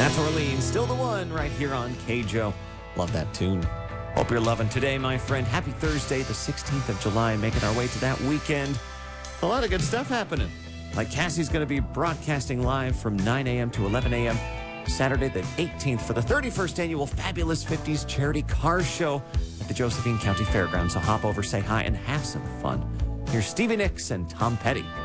That's Orleans, still the one right here on KJO. Love that tune. Hope you're loving today, my friend. Happy Thursday, the 16th of July, making our way to that weekend. A lot of good stuff happening. Like Cassie's going to be broadcasting live from 9 a.m. to 11 a.m. Saturday the 18th for the 31st annual Fabulous 50s Charity Car Show at the Josephine County Fairgrounds. So hop over, say hi, and have some fun. Here's Stevie Nicks and Tom Petty.